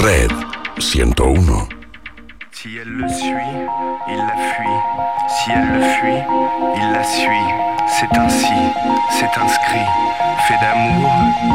Red 101. Si elle le suit, il la fuit. Si elle le fuit, il la suit. C'est ainsi, c'est inscrit. Fait d'amour,